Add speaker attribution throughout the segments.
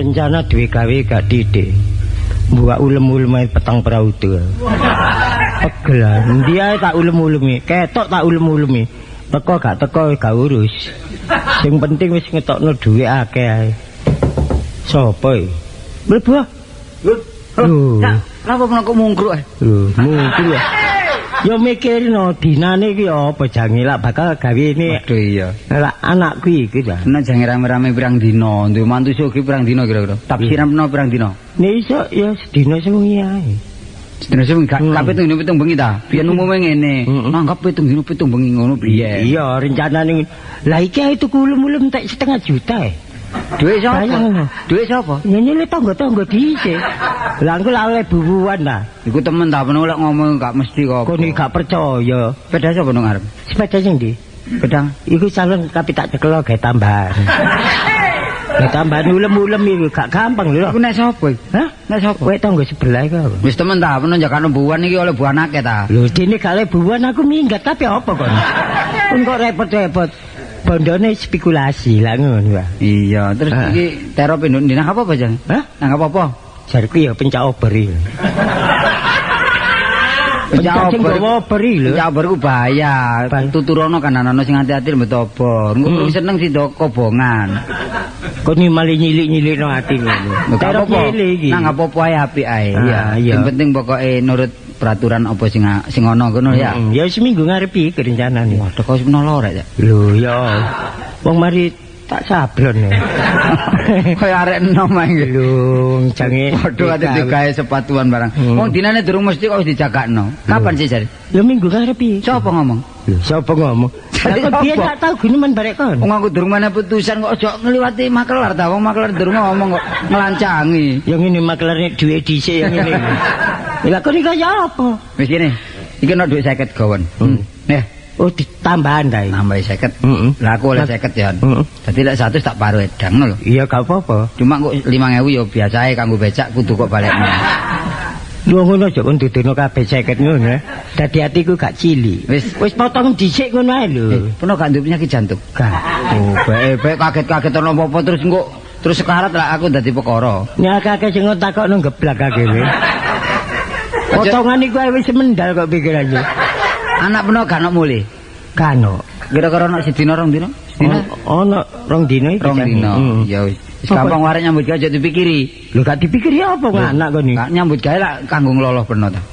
Speaker 1: rencana duwe gawe gak titik. Buat ulem-ulem petang perahu tuh. Pegel. Dia tak ulem-ulemi, ketok tak ulem-ulemi. Teko gak urus. Sing penting wis ngetokno dhuwit akeh ae. Sopo iki? Mlebu. Lho.
Speaker 2: Napa kok mungkruk ae?
Speaker 1: Lho, mungkruk. Yo mikirno dinane iki apa jange lak bakal gawe ini.
Speaker 2: Waduh iya.
Speaker 1: Lak anakku iki ta.
Speaker 2: Nek jange rame-rame pirang dina, duwe mantu sugi pirang dina kira-kira. Tafsiran peno pirang dina?
Speaker 1: Nek iso ya sedina sewengi ae.
Speaker 2: Sedina sewengi gak pitung dina pitung bengi ta. Biyen umume ngene, nanggap pitung dina pitung bengi ngono piye.
Speaker 1: Iya, rencanane. Lah iki ae tuku ulem-ulem tak 1,5 juta.
Speaker 2: Duit sapa? Duit sapa?
Speaker 1: Nyele tangga-tangga dhisik. Lah engko lale bubuan ta.
Speaker 2: Iku temen ta peno lek ngomong gak mesti kok.
Speaker 1: Kok nek gak percaya.
Speaker 2: Sepeda sapa nang arep?
Speaker 1: Sepeda sing ndi?
Speaker 2: Pedang.
Speaker 1: Iku calon tapi tak cekel gawe tambahan. Gawe tambahan ulem-ulem iku gak gampang lho.
Speaker 2: Iku nek sapa?
Speaker 1: Hah?
Speaker 2: Nek sapa?
Speaker 1: Kowe tangga sebelah iku.
Speaker 2: Wis temen ta peno jakane buwan iki oleh buwan akeh ta.
Speaker 1: Lho dene gak oleh buwan aku minggat tapi apa kok? Kok repot-repot. Bondone spekulasi lah ngono wae.
Speaker 2: Iya, terus iki tero pindho nang apa Jang?
Speaker 1: Hah?
Speaker 2: Nang apa?
Speaker 1: Jarku ya pencak ober iki. Pencak ober iki lho.
Speaker 2: Pencak ober ku bahaya. Tuturono kan ana sing ati-ati mbet obor. Engko seneng sih ndok kobongan.
Speaker 1: Kok ni mali nyilik-nyilikno ati ngono.
Speaker 2: Terus apa? Nang apa-apa ae apik ae.
Speaker 1: Iya.
Speaker 2: Sing penting pokoke nurut peraturan apa sing ana ngono ya.
Speaker 1: Ya seminggu ngarep iki rencanane.
Speaker 2: Waduh kok menawa rek ya.
Speaker 1: Lho ya. Wong mari tak sablon ya.
Speaker 2: Kaya arek enom ae.
Speaker 1: Lho jange
Speaker 2: waduh ati digawe sepatuan barang. Wong dinane durung mesti kok wis dijagakno. Kapan sih jare?
Speaker 1: Ya minggu ngarep iki.
Speaker 2: Sapa ngomong?
Speaker 1: Lho sapa ngomong? Kok dia tak tahu gini men barek kon.
Speaker 2: Wong aku durung meneh putusan kok ojo ngliwati makelar ta. Wong makelar durung ngomong kok nglancangi.
Speaker 1: Ya ngene makelarne duwe dhisik ya ngene. Lah kok iki kaya apa?
Speaker 2: Wis kene. Iki ono dhuwit 50 gawon. Neh.
Speaker 1: Oh ditambahan ta iki.
Speaker 2: Nambahi 50. Lah aku oleh 50 ya. Dadi lek 100 tak paruh edang lho.
Speaker 1: Iya gak apa-apa.
Speaker 2: Cuma kok 5.000 ya biasae kanggo becak kudu kok balekno.
Speaker 1: Lho ngono aja kon dudono kabeh 50 ngono. Dadi atiku gak cilik. Wis potong dhisik ngono ae lho.
Speaker 2: Peno gak duwe penyakit jantung.
Speaker 1: Gak.
Speaker 2: Oh, bae kaget-kaget ono apa-apa terus engko terus sekarat lah aku dadi perkara.
Speaker 1: Nek akeh sing takokno geblak akeh. Potongan iku wis mendal kok pikirannya.
Speaker 2: Anak peno gak ono mule.
Speaker 1: Kano.
Speaker 2: Kira-kira ono sedina rong dina? Sedina?
Speaker 1: Ono rong dina iki.
Speaker 2: Rong dina. Ya wis. Wis gampang warek nyambut gawe aja dipikiri.
Speaker 1: Lho gak dipikiri apa anak kok ni?
Speaker 2: Gak nyambut gawe lak kanggo ngloloh peno ta.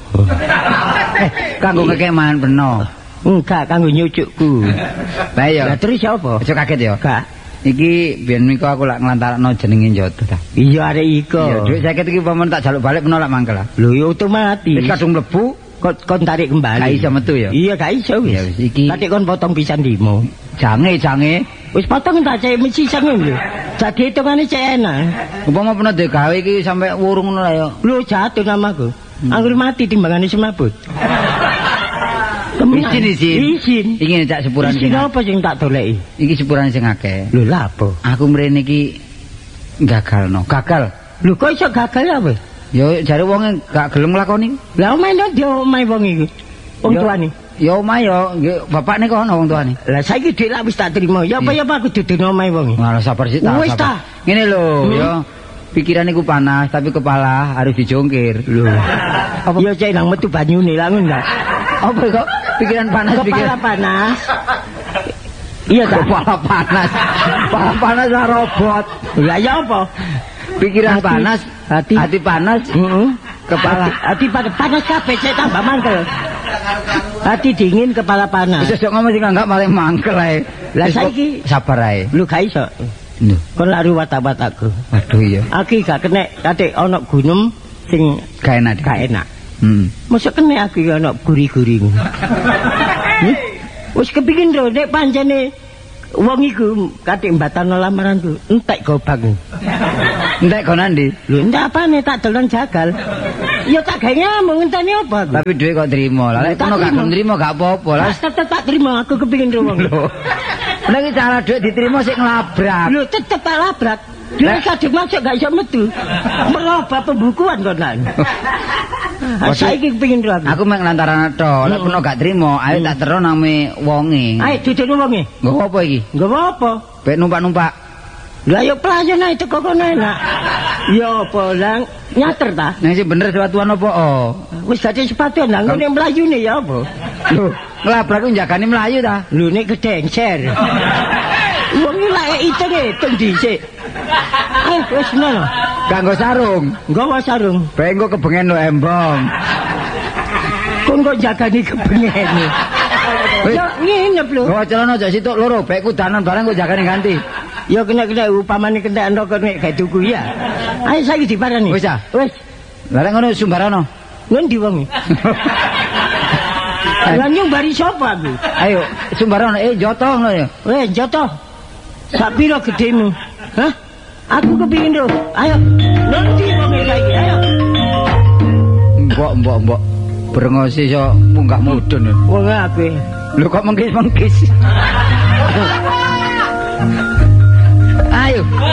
Speaker 2: Kanggo ngekemahan peno.
Speaker 1: Enggak kanggo nyucukku.
Speaker 2: Lah ya.
Speaker 1: Lah terus apa?
Speaker 2: Aja kaget ya.
Speaker 1: Gak.
Speaker 2: Iki biyen miko aku lak nglantarakno jenenge Njoto ta.
Speaker 1: Iya arek iko.
Speaker 2: Iya, dhuwit 50 iki pamen tak jaluk balik peno lak mangkel.
Speaker 1: Lho ya otomatis.
Speaker 2: Wis kadung mlebu
Speaker 1: kon tarik kembali.
Speaker 2: Gak iso metu ya.
Speaker 1: Iya gak iso wis.
Speaker 2: Ya wis iki.
Speaker 1: Tarik kon potong pisan 5.
Speaker 2: Jange.
Speaker 1: Wis potong tak cek mesti sange lho. Jadi hitungane cek enak.
Speaker 2: Umpama peno digawe iki sampe wurung ngono lah ya.
Speaker 1: Lho jatuh namaku. Anggur mati timbangane semabut. Izin.
Speaker 2: Iki cak sepuran
Speaker 1: sing apa sing tak doleki?
Speaker 2: Iki sepuran sing akeh.
Speaker 1: Lho lha apa?
Speaker 2: Aku mrene iki gagal.
Speaker 1: Lho kok iso gagal ya wis?
Speaker 2: Ya jare wonge gak gelem nglakoni.
Speaker 1: Lah omahe ndi omahe wong iki? Wong tuane.
Speaker 2: Ya omahe ya bapakne kok ono wong tuane.
Speaker 1: Lah saiki dhek lak wis tak trimo. Ya apa ya aku dudono omahe wong iki.
Speaker 2: Malah sabar sih ta.
Speaker 1: Wis ta.
Speaker 2: Ngene lho ya. Pikiran iku panas tapi kepala harus dijongkir.
Speaker 1: Lho. Apa ya cek nang metu banyune lah ngono.
Speaker 2: Apa kok pikiran panas
Speaker 1: kepala panas. Iya ta.
Speaker 2: Kepala panas lah robot.
Speaker 1: Lah ya apa?
Speaker 2: Pikiran panas, hati panas, kepala
Speaker 1: hati panas kabeh cek tambah mangkel. Hati dingin kepala panas.
Speaker 2: Sesuk ngomong sing enggak malah mangkel ae.
Speaker 1: Lah saiki
Speaker 2: sabar ae.
Speaker 1: Lu gak iso. Kon lak ruwat-wat aku.
Speaker 2: Waduh iya.
Speaker 1: Aki gak kena kate ana gunung sing
Speaker 2: gak enak.
Speaker 1: Mosok kena aku ana guri-guri. Wis kepingin lho nek pancene wong iku kate mbatano lamaranku, entek gobang.
Speaker 2: Entek kono ndi?
Speaker 1: Lho entek apane tak dolon jagal. Ya tak gawe ngomong ngenteni apa?
Speaker 2: Tapi dhuwit kok trimo. Lah nek kono gak nrimo gak apa-apa. Lah
Speaker 1: tetep tak trimo, aku kepingin lho wong.
Speaker 2: Nek iki cara dhuwit diterima sik nglabrak.
Speaker 1: Lho tetep tak labrak. Dia kadung masuk gak iso metu. Merubah pembukuan konan. Saiki kepengin lho
Speaker 2: aku mek lantaran to, lek peno gak trimo, ayo tak tero nang me wonge.
Speaker 1: Ayo dudono wonge.
Speaker 2: Nggo apa iki?
Speaker 1: Nggo apa?
Speaker 2: Bek numpak-numpak.
Speaker 1: Lah yo pelayan ae teko kono enak. Ya apa lang nyater ta?
Speaker 2: Nek sing bener sepatuan apa?
Speaker 1: Wis dadi sepatuan lah ngene mlayune ya apa?
Speaker 2: Lho, nglabrak ku jagane mlayu ta?
Speaker 1: Lho nek kedengser. Wong iki lek hitung dhisik. Ayo wis ngono.
Speaker 2: Ganggo sarung.
Speaker 1: Nggawa sarung.
Speaker 2: Bae engko kebengen lo embong.
Speaker 1: Kon kok jagani kebengen. Yo ngene lho.
Speaker 2: Gawa celana aja situk loro, bae kudanan barang kok jagane ganti.
Speaker 1: Ya kena upamane kentekan kok nek gak tuku ya. Ayo saiki diparani.
Speaker 2: Wis ah.
Speaker 1: Wis.
Speaker 2: Lah nek ngono Sumbarono.
Speaker 1: Ngendi wong? Lah nyumbari sapa aku?
Speaker 2: Ayo Sumbarono joto ngono ya.
Speaker 1: Weh joto. Sak piro gedemu? Hah? Aku kepingin lho. Ayo. Ngendi wong iki ayo.
Speaker 2: Mbok. Brengos iso munggah mudun.
Speaker 1: Wong aku.
Speaker 2: Lho kok mengkis. Ayo.